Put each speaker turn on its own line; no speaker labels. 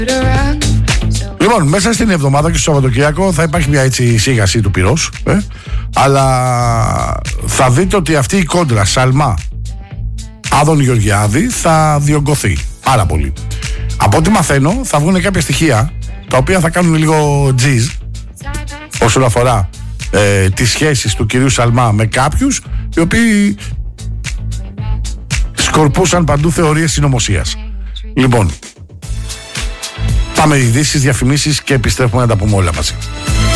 Λοιπόν, μέσα στην εβδομάδα και στο Σαββατοκύριακο θα υπάρχει μια έτσι σίγαση του πυρός, αλλά θα δείτε ότι αυτή η κόντρα Σαλμά Άδων Γεωργιάδη θα διωγγωθεί πάρα πολύ. Από ό,τι μαθαίνω θα βγουν κάποια στοιχεία τα οποία θα κάνουν λίγο τζιζ όσον αφορά τις σχέσεις του κυρίου Σαλμά με κάποιους οι οποίοι σκορπούσαν παντού θεωρίες συνωμοσίας. Λοιπόν, πάμε ειδήσεις, διαφημίσεις και επιστρέφουμε να τα πούμε όλα μαζί.